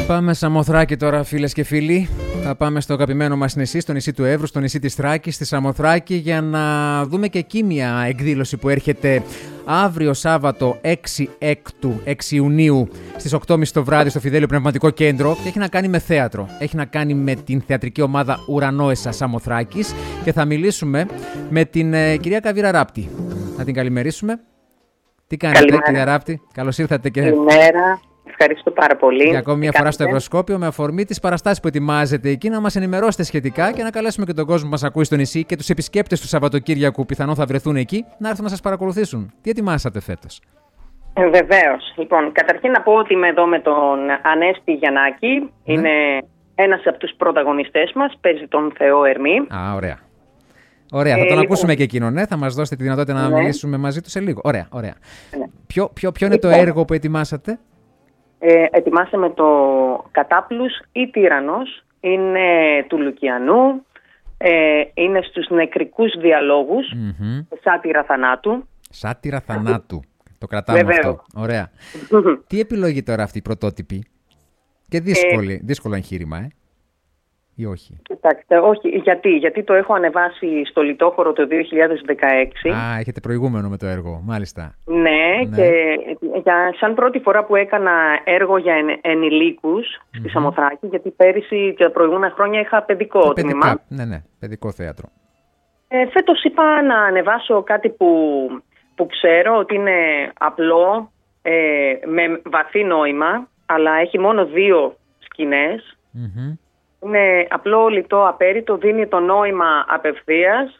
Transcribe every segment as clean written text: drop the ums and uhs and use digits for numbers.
Πάμε Σαμοθράκη τώρα, φίλες και φίλοι. Θα πάμε στο αγαπημένο μας νησί, στο νησί του Εύρου, στο νησί της Θράκης, στη Σαμοθράκη, για να δούμε και εκεί μια εκδήλωση που έρχεται αύριο Σάββατο 6 Ιουνίου στις 8.30 το βράδυ στο Φιδέλιο Πνευματικό Κέντρο και έχει να κάνει με θέατρο. Έχει να κάνει με την θεατρική ομάδα Ουρανόεσα Σαμοθράκης και θα μιλήσουμε με την κυρία Καβίρα Ράπτη. Να την καλημερίσουμε. Τι κάνετε, κυρία Ράπτη? Καλώς ήρθατε και... Καλημέρα. Ευχαριστώ πάρα πολύ. Για ακόμη μια φορά στο Ευρωσκόπιο, με αφορμή τις παραστάσεις που ετοιμάζετε εκεί, να μας ενημερώσετε σχετικά και να καλέσουμε και τον κόσμο που μας ακούει στο νησί και τους επισκέπτες του Σαββατοκύριακου που πιθανόν θα βρεθούν εκεί να έρθουν να σας παρακολουθήσουν. Τι ετοιμάσατε φέτος? Βεβαίως. Λοιπόν, καταρχήν να πω ότι είμαι εδώ με τον Ανέστη Γιαννάκη. Είναι ένας από τους πρωταγωνιστές μας. Παίζει τον Θεό Ερμή. Α, ωραία. Ωραία, θα τον ακούσουμε και εκείνον, θα μας δώσετε τη δυνατότητα να μιλήσουμε μαζί του σε λίγο. Ωραία, ωραία. Ποιο είναι το έργο που ετοιμάσατε? Ετοιμάσαμε το Κατάπλους ή Τύραννος. Είναι του Λουκιανού. Είναι στους νεκρικούς διαλόγους. Σάτυρα θανάτου. Σάτυρα θανάτου. Το κρατάμε αυτό. Ωραία. Τι επιλογή τώρα αυτή η πρωτότυπη? Και δύσκολο εγχείρημα, ή όχι? Κοιτάξτε, όχι. Γιατί το έχω ανεβάσει στο Λιτόχωρο το 2016. Α, έχετε προηγούμενο με το έργο, μάλιστα. Ναι. Και σαν πρώτη φορά που έκανα έργο για ενηλίκους στη Σαμοθράκη, γιατί πέρυσι και τα προηγούμενα χρόνια είχα παιδικό τμήμα. Ναι, παιδικό θέατρο. Φέτος είπα να ανεβάσω κάτι που ξέρω ότι είναι απλό, με βαθύ νόημα, αλλά έχει μόνο 2 σκηνές. Είναι απλό, λιτό, απέριτο, δίνει το νόημα απευθείας,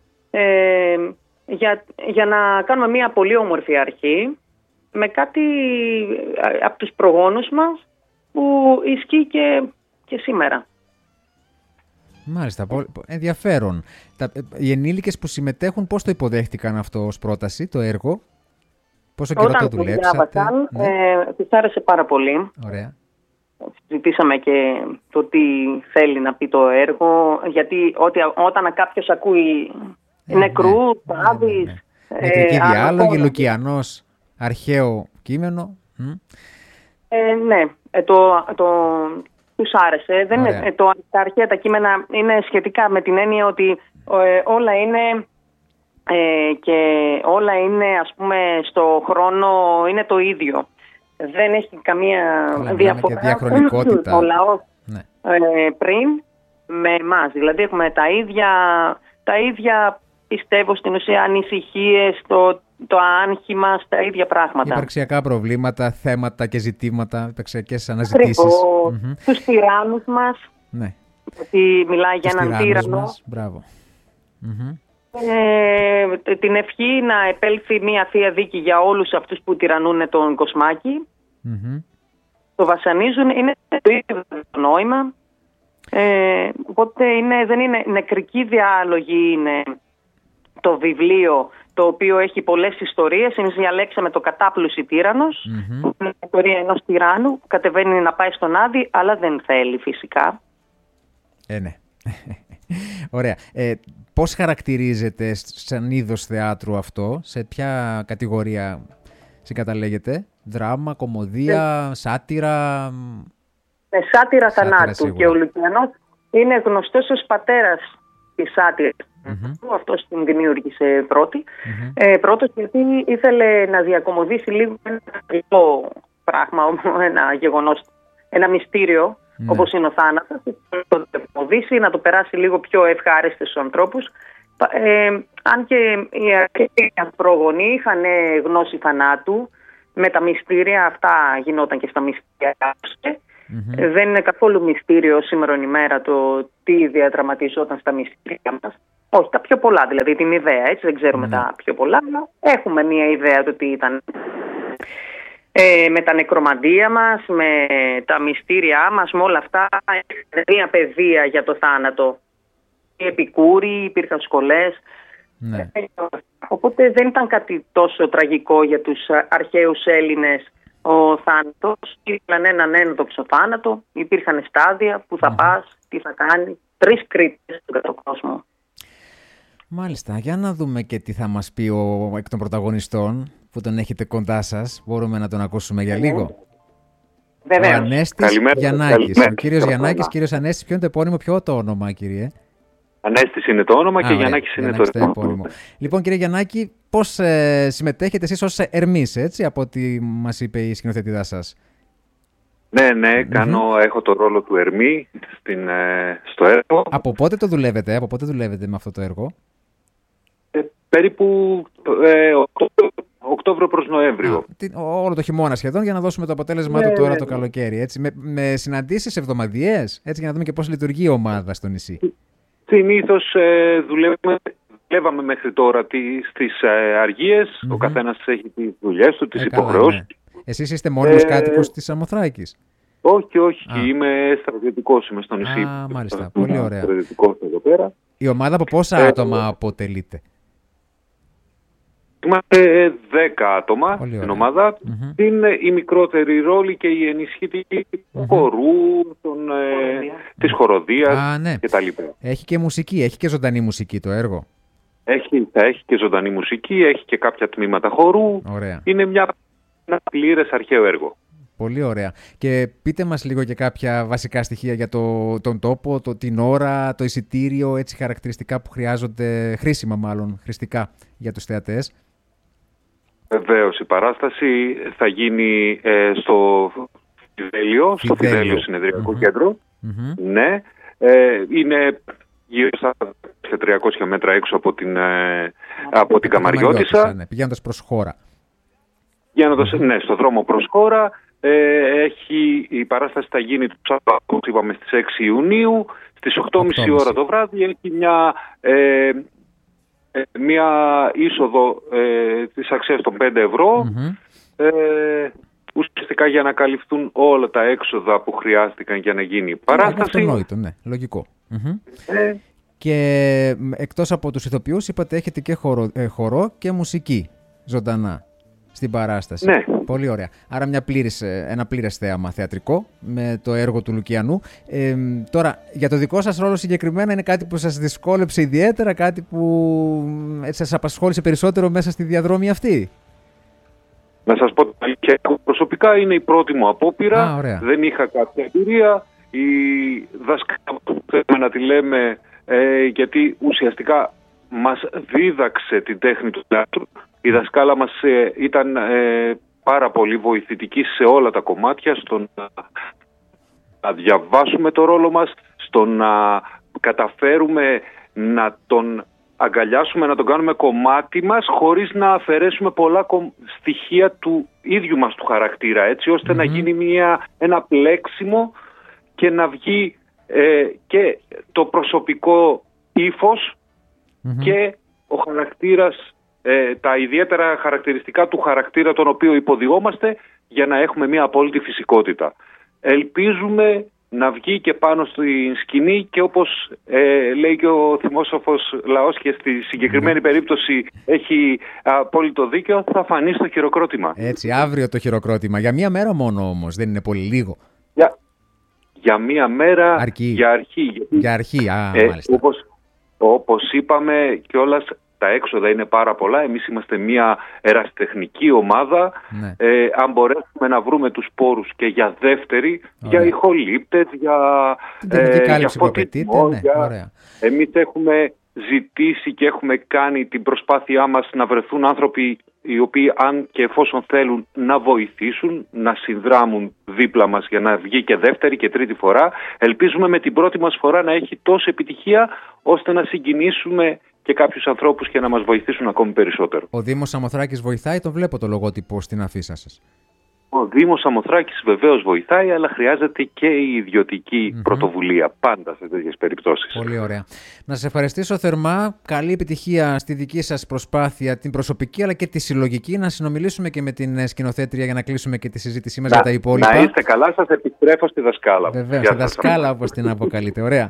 για να κάνουμε μια πολύ όμορφη αρχή με κάτι από τους προγόνους μας που ισχύει και σήμερα. Μάλιστα, ενδιαφέρον. Οι ενήλικες που συμμετέχουν πώς το υποδέχτηκαν αυτό ως πρόταση, το έργο? Πόσο καιρό το δουλέψατε? Της άρεσε πάρα πολύ. Ωραία. Συζητήσαμε και το τι θέλει να πει το έργο, γιατί όταν κάποιος ακούει νεκρού, πάδης... Νεκρική διάλογη, Λουκιανός, αρχαίο κείμενο. Ναι, τους άρεσε. Τα αρχαία τα κείμενα είναι σχετικά με την έννοια ότι όλα είναι... και όλα είναι, ας πούμε, στο χρόνο είναι το ίδιο. Δεν έχει καμία διαφορά. Διαχρονικότητα. Ο λαός πριν με εμάς. Δηλαδή έχουμε τα ίδια πιστεύω στην ουσία ανησυχίες, το άγχη μας, τα ίδια πράγματα. Υπαρξιακά προβλήματα, θέματα και ζητήματα, υπαρξιακές αναζητήσεις. Τους τυράννους μας. Ναι. Γιατί μιλάει για έναν τύραννο. Μπράβο. Την ευχή να επέλθει μια θεία δίκη για όλους αυτούς που τυραννούν τον Κοσμάκη. Το βασανίζουν, είναι το ίδιο το νόημα. Οπότε δεν είναι νεκρική διάλογη, είναι το βιβλίο το οποίο έχει πολλές ιστορίες. Εμείς διαλέξαμε το Κατάπλους ή Τύραννος, που είναι η ιστορία ενός τυράννου που κατεβαίνει να πάει στον Άδη, αλλά δεν θέλει φυσικά. Ναι. Ωραία. Πώς χαρακτηρίζεται σαν είδος θεάτρου αυτό, σε ποια κατηγορία συγκαταλέγεται? Δράμα, κωμωδία, σάτυρα? Σάτυρα θανάτου. Και ο Λουκιανός είναι γνωστός ως πατέρας της σάτυρας. Αυτός την δημιούργησε πρώτος, γιατί ήθελε να διακομωδήσει λίγο ένα τραγικό πράγμα, ένα γεγονός, ένα μυστήριο, όπως είναι ο θάνατος, να το περάσει λίγο πιο ευχάριστα στους ανθρώπους. Αν και οι αρχαίοι προγονείς είχαν γνώση θανάτου, με τα μυστήρια αυτά γινόταν και στα μυστήρια. Δεν είναι καθόλου μυστήριο σήμερα ημέρα το τι διαδραματιζόταν στα μυστήρια μας. Όχι, τα πιο πολλά, δηλαδή την ιδέα, έτσι, δεν ξέρουμε τα πιο πολλά, αλλά έχουμε μια ιδέα του τι ήταν. Με τα νεκρομαντία μας, με τα μυστήριά μας, με όλα αυτά, μια παιδεία για το θάνατο. Οι Επικούροι, υπήρχαν σχολές. Ναι. Οπότε δεν ήταν κάτι τόσο τραγικό για τους αρχαίους Έλληνες ο θάνατος. Ήθελαν έναν ένδοξο θάνατο, υπήρχαν στάδια, που θα πας, τι θα κάνει. 3 κρίτες στον κόσμο. Μάλιστα, για να δούμε και τι θα μας πει εκ των πρωταγωνιστών που τον έχετε κοντά σας. Μπορούμε να τον ακούσουμε για λίγο? Βεβαίως. Ο Ανέστης Γιαννάκης. Ο κύριος Γιαννάκης, κύριος Ανέστης, ποιο είναι το επώνυμο, ποιο το όνομα, κύριε? Ανέστης είναι το όνομα και Γιαννάκης είναι το επώνυμο. Λοιπόν, κύριε Γιαννάκη, πώς συμμετέχετε εσείς ως ερμής, έτσι, από ό,τι μας είπε η σκηνοθετήδα σας? Ναι, έχω το ρόλο του ερμή στο έργο. Από πότε το δουλεύετε με αυτό το έργο? Περίπου Οκτώβριο προς Νοέμβριο. Όλο το χειμώνα σχεδόν, για να δώσουμε το αποτέλεσμα του τώρα το καλοκαίρι. Έτσι, με συναντήσεις εβδομαδιαίες, έτσι, για να δούμε και πώς λειτουργεί η ομάδα στο νησί. Συνήθως δουλεύαμε μέχρι τώρα στις αργίες. Ο καθένας έχει τις δουλειές του, τις υποχρεώσεις. Ναι. Εσείς είστε μόνιμος κάτοικος της Σαμοθράκης? Όχι. Είμαι στρατιωτικός, είμαι στο νησί. Μάλιστα. Πολύ ωραία. Στρατιωτικός εδώ πέρα. Η ομάδα από πόσα άτομα αποτελείται? Είμαστε 10 άτομα στην ομάδα. Είναι η μικρότερη ρόλη και η ενισχύτικη του χορού, της χοροδίας κτλ. Έχει και μουσική, έχει και ζωντανή μουσική το έργο? Θα έχει και ζωντανή μουσική, έχει και κάποια τμήματα χορού. Ωραία. Είναι ένα πλήρες αρχαίο έργο. Πολύ ωραία. Και πείτε μας λίγο και κάποια βασικά στοιχεία για τον τόπο, την ώρα, το εισιτήριο, έτσι χαρακτηριστικά που χρειάζονται, χρήσιμα μάλλον, χρηστικά για τους θεατές. Βεβαίως, η παράσταση θα γίνει στο Φιδέλιο Συνεδριακό Κέντρο. Ναι, είναι γύρω στα 300 μέτρα έξω από την Καμαριώτισσα. Ναι, πηγαίνοντας προς χώρα. Στο δρόμο προς χώρα. Η παράσταση θα γίνει το Σάββατο, όπως είπαμε, στις 6 Ιουνίου. Στις 8.30 ώρα το βράδυ έχει μια είσοδο της αξίας των 5 ευρώ. Ουσιαστικά για να καλυφθούν όλα τα έξοδα που χρειάστηκαν για να γίνει η παράσταση. Αυτονόητο, ναι, λογικό. Και εκτός από τους ηθοποιούς, είπατε έχετε και χορό και μουσική ζωντανά στην παράσταση. Ναι. Πολύ ωραία. Άρα ένα πλήρες θέαμα θεατρικό με το έργο του Λουκιανού. Τώρα, για το δικό σας ρόλο συγκεκριμένα, είναι κάτι που σας δυσκόλεψε ιδιαίτερα, κάτι που σας απασχόλησε περισσότερο μέσα στη διαδρομή αυτή? Να σας πω την αλήθεια, προσωπικά είναι η πρώτη μου απόπειρα. Δεν είχα κάποια εμπειρία. Η δασκάλα που θέλουμε να τη λέμε, γιατί ουσιαστικά μας δίδαξε την τέχνη του θεάτρου. Η δασκάλα μας ήταν πάρα πολύ βοηθητική σε όλα τα κομμάτια, στο να διαβάσουμε το ρόλο μας, στο να καταφέρουμε να τον αγκαλιάσουμε, να τον κάνουμε κομμάτι μας, χωρίς να αφαιρέσουμε πολλά στοιχεία του ίδιου μας του χαρακτήρα, έτσι ώστε να γίνει ένα πλέξιμο και να βγει και το προσωπικό ύφος και ο χαρακτήρας, τα ιδιαίτερα χαρακτηριστικά του χαρακτήρα τον οποίο υποδιόμαστε, για να έχουμε μια απόλυτη φυσικότητα. Ελπίζουμε να βγει και πάνω στη σκηνή και όπως λέει και ο θυμόσοφος λαός, και στη συγκεκριμένη περίπτωση έχει απόλυτο δίκιο, θα φανεί στο χειροκρότημα. Έτσι, αύριο το χειροκρότημα. Για μία μέρα μόνο όμως, δεν είναι πολύ λίγο? Για μία μέρα, για αρχή. Για αρχή, μάλιστα. Όπως είπαμε κιόλας, τα έξοδα είναι πάρα πολλά. Εμείς είμαστε μια ερασιτεχνική ομάδα. Ναι. Αν μπορέσουμε να βρούμε τους πόρους και για δεύτερη, για ηχολήπτες, για φωτισμό. Ωραία. Εμείς έχουμε ζητήσει και έχουμε κάνει την προσπάθειά μας να βρεθούν άνθρωποι οι οποίοι, αν και εφόσον θέλουν, να βοηθήσουν, να συνδράμουν δίπλα μας για να βγει και δεύτερη και τρίτη φορά. Ελπίζουμε με την πρώτη μας φορά να έχει τόσο επιτυχία, ώστε να συγκινήσουμε και κάποιους ανθρώπους και να μας βοηθήσουν ακόμη περισσότερο. Ο Δήμος Σαμοθράκης βοηθάει, το βλέπω το λογότυπο στην αφίσα σας. Ο Δήμος Σαμοθράκης βεβαίως βοηθάει, αλλά χρειάζεται και η ιδιωτική πρωτοβουλία, πάντα σε τέτοιες περιπτώσεις. Πολύ ωραία. Να σας ευχαριστήσω θερμά. Καλή επιτυχία στη δική σας προσπάθεια, την προσωπική αλλά και τη συλλογική. Να συνομιλήσουμε και με την σκηνοθέτρια για να κλείσουμε και τη συζήτησή μας για τα υπόλοιπα. Να είστε καλά, σας επιστρέφω στη δασκάλα. Βεβαίως, στη δασκάλα όπως την αποκαλείτε. Ωραία.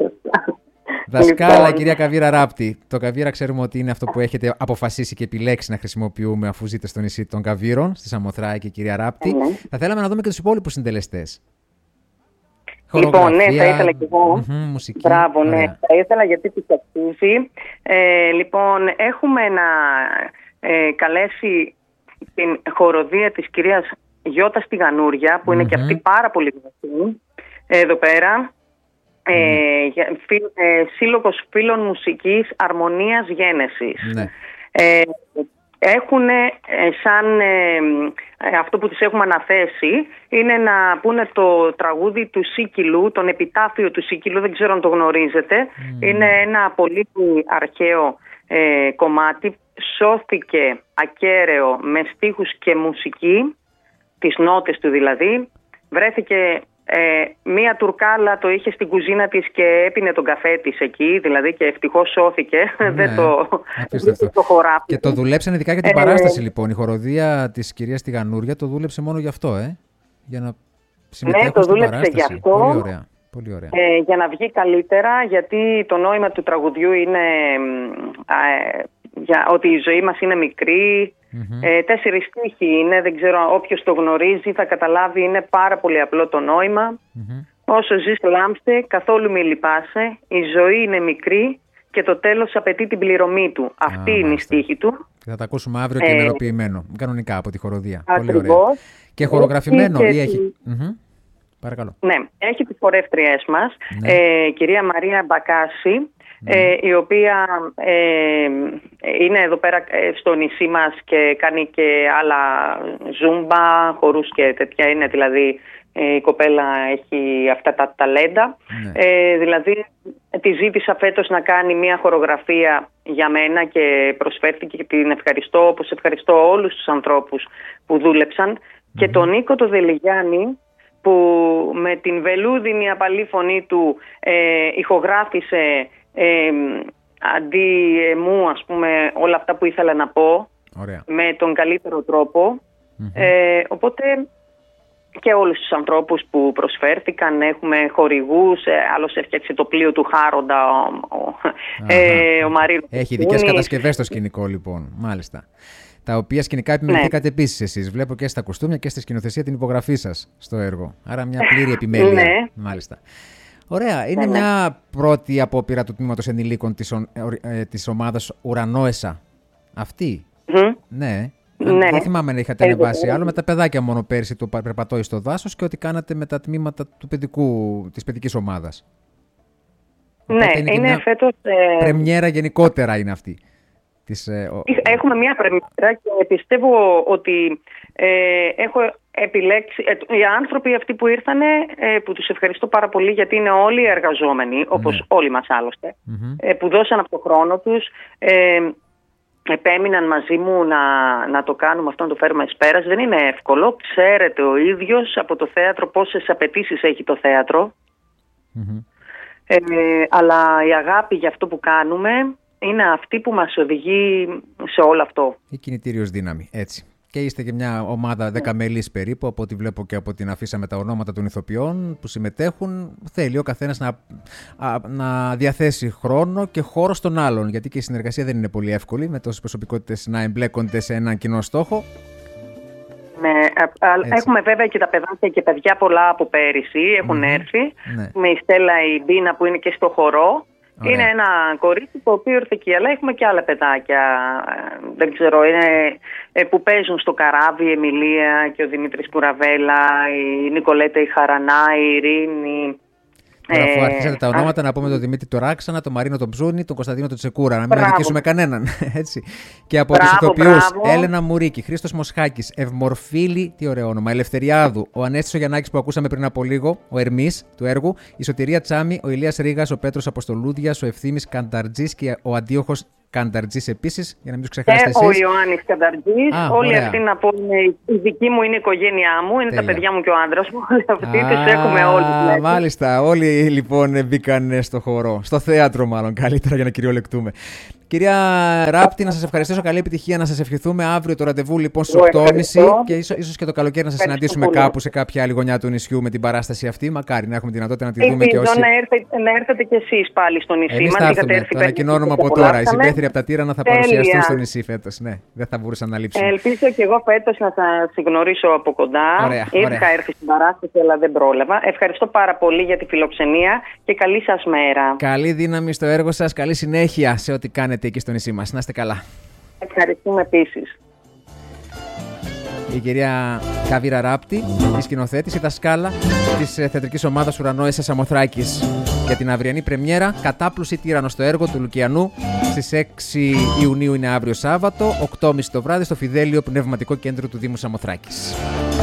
Δασκάλα, κυρία Καβίρα Ράπτη. Το Καβίρα ξέρουμε ότι είναι αυτό που έχετε αποφασίσει και επιλέξει να χρησιμοποιούμε αφού ζείτε στο νησί των Καβύρων, στη Σαμοθράκη, κυρία Ράπτη. Θα θέλαμε να δούμε και τους υπόλοιπους συντελεστές. Λοιπόν, ναι, θα ήθελα και εγώ. Μουσική. Μπράβο, ναι. Θα ήθελα, γιατί τους ακούσει. Λοιπόν, έχουμε να καλέσει την χοροδία της κυρίας Γιώτα στη Γανούρια, που είναι και αυτή πάρα πολύ γνωστή εδώ πέρα. Σύλλογος Φίλων Μουσικής Αρμονίας Γένεσης. Έχουν σαν αυτό που τις έχουμε αναθέσει είναι να πούνε το τραγούδι του Σίκυλου, τον επιτάφιο του Σίκυλου, δεν ξέρω αν το γνωρίζετε. Είναι ένα πολύ αρχαίο κομμάτι, σώθηκε ακέραιο με στίχους και μουσική, τις νότες του δηλαδή. Βρέθηκε μία Τουρκάλα, το είχε στην κουζίνα της και έπινε τον καφέ της εκεί, δηλαδή, και ευτυχώς σώθηκε. Δεν το χωράφει. Και το δουλέψανε ειδικά για την παράσταση, λοιπόν. Η χοροδία της κυρίας στη Γανούρια το δούλεψε μόνο γι' αυτό, για να συμμετέχουν στην παράσταση. Γι' αυτό. Πολύ ωραία. Πολύ ωραία. Για να βγει καλύτερα, γιατί το νόημα του τραγουδιού είναι ότι η ζωή μας είναι μικρή. 4 στίχοι είναι, δεν ξέρω, όποιος το γνωρίζει θα καταλάβει, είναι πάρα πολύ απλό το νόημα. Όσο ζεις λάμψε, καθόλου μη λυπάσαι, η ζωή είναι μικρή και το τέλος απαιτεί την πληρωμή του. Αυτή είναι η στίχη του. Θα τα ακούσουμε αύριο και μελοποιημένο, κανονικά από τη χοροδία. Ακριβώς. Πολύ ωραία. Και χορογραφημένο ή έχει... Παρακαλώ. Ναι, έχει τις χορεύτριές μας, κυρία Μαρία Μπακάση, η οποία είναι εδώ πέρα στο νησί μας και κάνει και άλλα ζούμπα, χορούς και τέτοια. Είναι δηλαδή, η κοπέλα έχει αυτά τα ταλέντα. Δηλαδή τη ζήτησα φέτος να κάνει μια χορογραφία για μένα και προσφέρθηκε και την ευχαριστώ, όπως ευχαριστώ όλους τους ανθρώπους που δούλεψαν, και τον Νίκο το Δελιγιάννη, που με την βελούδινη απαλή φωνή του ηχογράφησε αντί μου, ας πούμε, όλα αυτά που ήθελα να πω. Ωραία. Με τον καλύτερο τρόπο. Οπότε και όλους τους ανθρώπους που προσφέρθηκαν, έχουμε χορηγούς, άλλος έφτιαξε το πλοίο του Χάροντα, ο Μαρίνος. Έχει ειδικές κατασκευές στο σκηνικό, λοιπόν, μάλιστα. Τα οποία σκηνικά επιμεληθήκατε επίσης εσείς. Βλέπω και στα κοστούμια και στη σκηνοθεσία την υπογραφή σας στο έργο. Άρα μια πλήρη επιμέλεια. Μάλιστα. Ωραία. Είναι μια πρώτη απόπειρα του τμήματος ενηλίκων της ομάδας Ουρανόεσα. Αυτή. Ναι. Δεν θυμάμαι να είχατε ανεβάσει άλλο. Με τα παιδάκια μόνο πέρσι το περπατώει στο δάσος και ό,τι κάνατε με τα τμήματα της παιδικής ομάδας. Ναι, είναι φέτος... Πρεμιέρα γενικότερα είναι αυτή. Έχουμε μία πρεμιέρα και πιστεύω ότι έχω επιλέξει οι άνθρωποι αυτοί που ήρθανε, που τους ευχαριστώ πάρα πολύ, γιατί είναι όλοι εργαζόμενοι, όπως όλοι μας άλλωστε, που δώσαν από το χρόνο τους, επέμειναν μαζί μου να το κάνουμε αυτό, να το φέρουμε εις πέρας. Δεν είναι εύκολο. Ξέρετε ο ίδιος από το θέατρο πόσες απαιτήσεις έχει το θέατρο, αλλά η αγάπη για αυτό που κάνουμε είναι αυτή που μας οδηγεί σε όλο αυτό. Η κινητήριος δύναμη, έτσι. Και είστε και μια ομάδα 10 μελής περίπου, από ό,τι βλέπω και από την αφίσα με τα ονόματα των ηθοποιών που συμμετέχουν. Θέλει ο καθένας να διαθέσει χρόνο και χώρο στον άλλον, γιατί και η συνεργασία δεν είναι πολύ εύκολη με τόσες προσωπικότητες να εμπλέκονται σε έναν κοινό στόχο. Ναι, έχουμε βέβαια και τα παιδάκια και παιδιά πολλά από πέρυσι έχουν έρθει. Με η Στέλλα η Μπίνα που είναι και στο χορό. Ωραία. Είναι ένα κορίτσι το οποίο ήρθε εκεί, αλλά έχουμε και άλλα παιδάκια, δεν ξέρω, είναι, που παίζουν στο καράβι, η Εμιλία και ο Δημήτρης Κουραβέλα, η Νικολέτα η Χαρανά, η Ειρήνη. Αφού αρχίσατε τα ονόματα, να πούμε τον Δημήτρη το Ράξανα, τον Μαρίνο τον Ψούνη, τον Κωνσταντίνο τον Τσεκούρα, να μην αδικήσουμε κανέναν. Έτσι. Και από τους ηθοποιούς, Έλενα Μουρίκη, Χρήστος Μοσχάκης, Ευμορφίλη, τι ωραίο όνομα, Ελευθεριάδου, ο Ανέστης ο Γιαννάκης που ακούσαμε πριν από λίγο, ο Ερμής του έργου, η Σωτηρία Τσάμι, ο Ηλίας Ρήγας, ο Πέτρος Αποστολούδιας, ο Ευθύμης Κανταρτζής και ο Αντίοχος Κανταρτζής επίσης, για να μην τους ξεχάσετε εσείς. Ο Ιωάννης Κανταρτζής, όλοι αυτοί να πω, η δική μου είναι η οικογένειά μου, είναι τα παιδιά μου και ο άντρας μου, αυτοί τους έχουμε όλοι. Μάλιστα, όλοι λοιπόν μπήκαν στο χορό, στο θέατρο μάλλον καλύτερα για να κυριολεκτούμε. Κυρία Ράπτη, να σας ευχαριστήσω, καλή επιτυχία, να σας ευχηθούμε αύριο το ραντεβού λοιπόν στις 8.30 και ίσως και το καλοκαίρι να σας συναντήσουμε κάπου σε κάποια άλλη γωνιά του νησιού με την παράσταση αυτή. Μακάρι να έχουμε τη δυνατότητα να τη δούμε και όσοι. Να έρθετε κι εσείς πάλι στο νησί μας. Θα έρθουμε, το ανακοινώνουμε από τώρα. Οι συμπαίχτηροι από τα Τύρανα θα παρουσιαστούν στο νησί φέτος. Ναι, δεν θα μπορούσαν να λείψουν. Ελπίζω και εγώ φέτος να σας γνωρίσω από κοντά. Είχα έρθει στην παράσταση, αλλά δεν πρόλαβα. Ευχαριστώ πάρα πολύ για τη φιλοξενία και καλή σας μέρα. Καλή δύναμη στο έργο σας, καλή συνέχεια σε ό,τι κάνετε εκεί στο νησί μας. Να είστε καλά. Ευχαριστούμε επίσης. η κυρία Καβίρα Ράπτη, η σκηνοθέτης, η δασκάλα της θεατρικής ομάδας Ουρανό ΕΣΕ Σαμοθράκης. Για την αυριανή πρεμιέρα, Κατάπλωση Τύραννο στο έργο του Λουκιανού. Στις 6 Ιουνίου είναι αύριο Σάββατο, 8.30 το βράδυ, στο Φιδέλιο Πνευματικό Κέντρο του Δήμου Σαμοθράκης.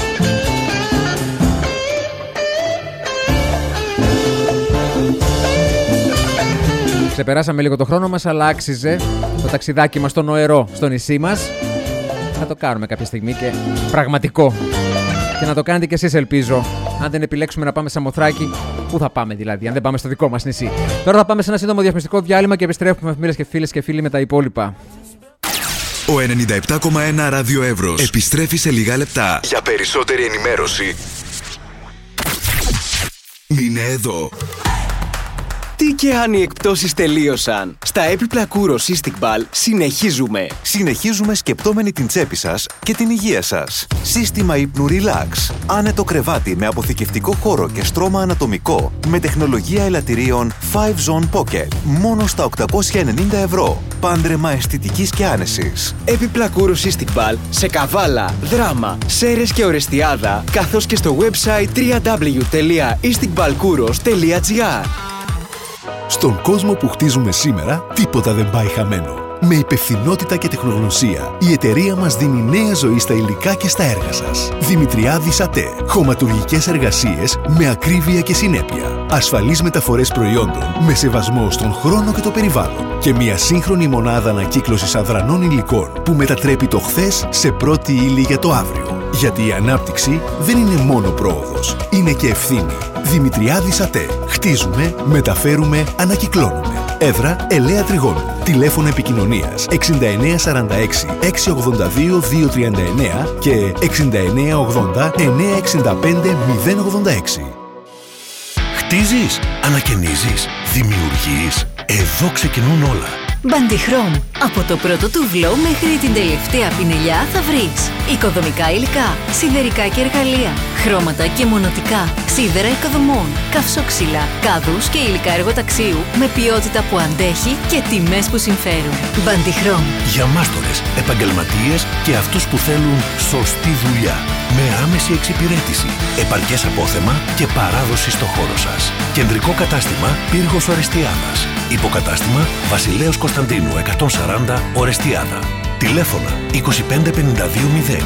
Ξεπεράσαμε λίγο το χρόνο μας, αλλά άξιζε το ταξιδάκι μας στο νοερό στο νησί μας. Θα το κάνουμε κάποια στιγμή και πραγματικό. Και να το κάνετε κι εσείς, ελπίζω. Αν δεν επιλέξουμε να πάμε Σαμοθράκη, πού θα πάμε δηλαδή, αν δεν πάμε στο δικό μας νησί. Τώρα θα πάμε σε ένα σύντομο διαφημιστικό διάλειμμα και επιστρέφουμε, φίλες και φίλοι, με τα υπόλοιπα. Ο 97,1 Ράδιο Εύρος επιστρέφει σε λίγα λεπτά. Για περισσότερη ενημέρωση, μείνε εδώ. Τι και αν οι εκπτώσεις τελείωσαν. Στα έπιπλα Kouros Cystic Ball συνεχίζουμε. Συνεχίζουμε σκεπτόμενοι την τσέπη σας και την υγεία σας. Σύστημα ύπνου Relax. Άνετο κρεβάτι με αποθηκευτικό χώρο και στρώμα ανατομικό. Με τεχνολογία ελαττηρίων 5 Zone Pocket. Μόνο στα 890 ευρώ. Πάντρεμα αισθητικής και άνεσης. Έπιπλα Kouros Cystic Ball σε Καβάλα, Δράμα, Σέρρες και Ορεστιάδα, καθώς και στο website www.isticballkouros.gr. Στον κόσμο που χτίζουμε σήμερα, τίποτα δεν πάει χαμένο. Με υπευθυνότητα και τεχνογνωσία, η εταιρεία μας δίνει νέα ζωή στα υλικά και στα έργα σας. Δημητριάδης ΑΤΕ. Χωματουργικές εργασίες με ακρίβεια και συνέπεια. Ασφαλείς μεταφορές προϊόντων με σεβασμό στον χρόνο και το περιβάλλον. Και μια σύγχρονη μονάδα ανακύκλωσης αδρανών υλικών που μετατρέπει το χθες σε πρώτη ύλη για το αύριο. Γιατί η ανάπτυξη δεν είναι μόνο πρόοδος, είναι και ευθύνη. Δημητριάδης ΑΤΕ. Χτίζουμε, μεταφέρουμε, ανακυκλώνουμε. Έδρα Ελαία Τριγώνου. Τηλέφωνο επικοινωνίας 6946 682 239 και 6980 965 086. Χτίζεις, ανακαινίζεις, δημιουργείς. Εδώ ξεκινούν όλα. Μπαντιχρόμ. Από το πρώτο τουβλό μέχρι την τελευταία πινελιά θα βρεις οικοδομικά υλικά, σιδερικά και εργαλεία, χρώματα και μονοτικά, σίδερα οικοδομών, καυσόξυλα, κάδους και υλικά εργοταξίου με ποιότητα που αντέχει και τιμές που συμφέρουν. Μπαντιχρόμ. Για μάστορες, επαγγελματίες και αυτούς που θέλουν σωστή δουλειά. Με άμεση εξυπηρέτηση, επαρκές απόθεμα και παράδοση στο χώρο σας. Κεντρικό κατάστημα Πύργος Ορεστιάδας. Υποκατάστημα Βασιλέως Κωνσταντίνου 140 Ορεστιάδα. Τηλέφωνα 25520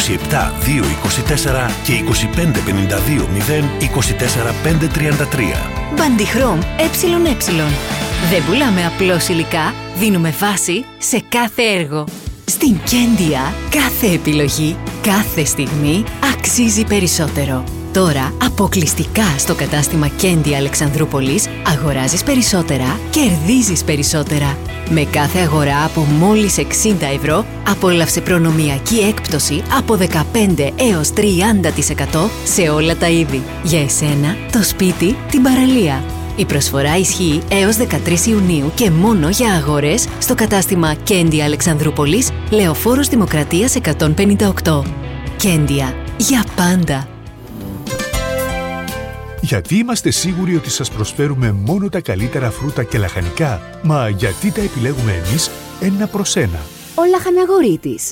27224 και 25520 24533. Μπαντιχρόμ ΕΕ. Δεν πουλάμε απλώς υλικά, δίνουμε βάση σε κάθε έργο. Στην Κέντια, κάθε επιλογή, κάθε στιγμή αξίζει περισσότερο. Τώρα, αποκλειστικά στο κατάστημα Κέντια Αλεξανδρούπολης, αγοράζεις περισσότερα, κερδίζεις περισσότερα. Με κάθε αγορά από μόλις 60 ευρώ, απόλαυσε προνομιακή έκπτωση από 15 έως 30% σε όλα τα είδη. Για εσένα, το σπίτι, την παραλία. Η προσφορά ισχύει έως 13 Ιουνίου και μόνο για αγορές στο κατάστημα Κέντια Αλεξανδρούπολης, Λεωφόρος Δημοκρατίας 158. Κέντια. Για πάντα. Γιατί είμαστε σίγουροι ότι σας προσφέρουμε μόνο τα καλύτερα φρούτα και λαχανικά? Μα γιατί τα επιλέγουμε εμείς ένα προς ένα? Ο Λαχαναγορίτης.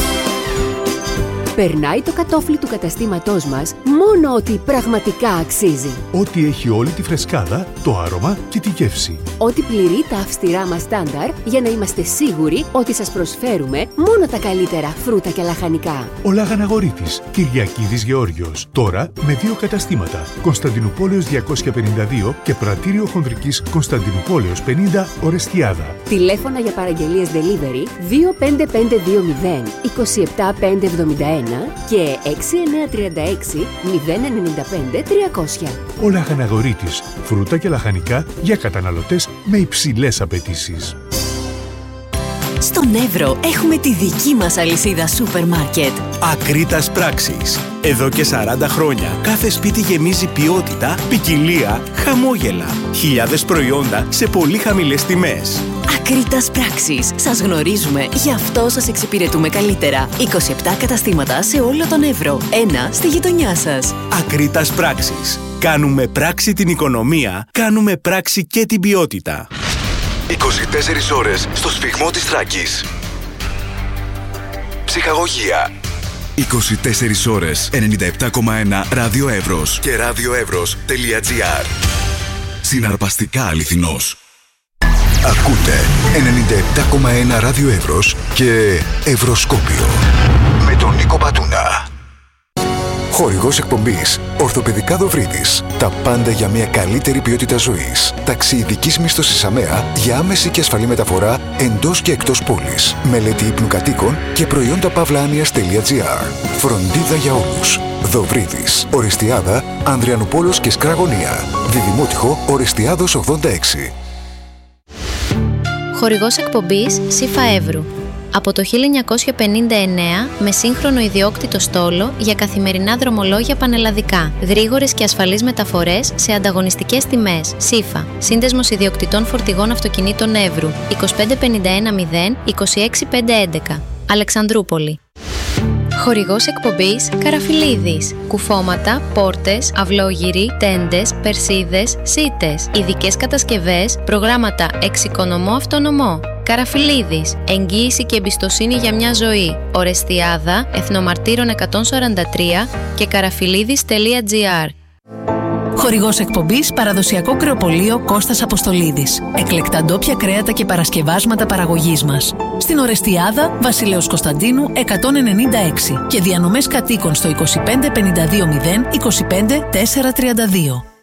Περνάει το κατόφλι του καταστήματός μας μόνο ότι πραγματικά αξίζει. Ό,τι έχει όλη τη φρεσκάδα, το άρωμα και τη γεύση. Ό,τι πληρεί τα αυστηρά μας στάνταρ για να είμαστε σίγουροι ότι σας προσφέρουμε μόνο τα καλύτερα φρούτα και λαχανικά. Ο Λαχαναγορίτης, Κυριακίδης Γεώργιος. Τώρα με 2 καταστήματα. Κωνσταντινούπολεως 252 και Πρατήριο Χονδρικής Κωνσταντινούπολεως 50 Ορεστιάδα. Τηλέφωνα για παραγγελίες delivery 25520 27571 και 6936 095 300. Ο Λαχαναγορίτης. Φρούτα και λαχανικά για καταναλωτές με υψηλές απαιτήσεις. Στον Εύρο έχουμε τη δική μας αλυσίδα σούπερ μάρκετ. Ακρίτας Πράξης. Εδώ και 40 χρόνια κάθε σπίτι γεμίζει ποιότητα, ποικιλία, χαμόγελα. Χιλιάδες προϊόντα σε πολύ χαμηλές τιμές. Ακρίτας Πράξης. Σας γνωρίζουμε, γι' αυτό σας εξυπηρετούμε καλύτερα. 27 καταστήματα σε όλο τον Εύρο. Ένα στη γειτονιά σας. Ακρίτας Πράξης. Κάνουμε πράξη την οικονομία, κάνουμε πράξη και την ποιότητα. 24 ώρες στο σφυγμό της Θράκης. Ψυχαγωγία. 24 ώρες 97,1 Ράδιο Εύρος και radioevros.gr. Συναρπαστικά αληθινός. Ακούτε 97,1 Ράδιο Εύρος και Ευρωσκόπιο με τον Νίκο Πατούνα. Χορηγός εκπομπής Ορθοπαιδικά Δοβρίδης. Τα πάντα για μια καλύτερη ποιότητα ζωής. Ταξί ειδικής μίσθωσης ΑΜΕΑ για άμεση και ασφαλή μεταφορά εντός και εκτός πόλης. Μελέτη ύπνου κατοίκων και προϊόντα pavlanias.gr. Φροντίδα για όλους. Δοβρίδης. Οριστιάδα, Ανδριανουπόλος και Σκραγωνία. Διδημότυχο, Οριστιάδος 86. Χορηγός εκπομπής ΣΥΦΑ Εύρου. Από το 1959 με σύγχρονο ιδιόκτητο στόλο για καθημερινά δρομολόγια πανελλαδικά. Γρήγορες και ασφαλείς μεταφορές σε ανταγωνιστικές τιμές. ΣΥΦΑ. Σύνδεσμος ιδιοκτητών φορτηγών αυτοκινήτων Εύρου. 25510 26511. Αλεξανδρούπολη. Χορηγός εκπομπής Καραφιλίδης. Κουφώματα, πόρτες, αυλόγυροι, τέντες, περσίδες, σίτες. Ειδικές κατασκευές, προγράμματα εξοικονομώ αυτονομώ. Καραφιλίδης. Εγγύηση και εμπιστοσύνη για μια ζωή. Ορεστιάδα, Εθνομαρτύρων 143 και καραφιλίδης.gr. Χορηγός εκπομπής Παραδοσιακό Κρεοπωλείο Κώστας Αποστολίδης. Εκλεκτά ντόπια κρέατα και παρασκευάσματα παραγωγής μας. Στην Ορεστιάδα, Βασιλέως Κωνσταντίνου 196 και διανομές κατοίκων στο 25 52 0 25 432.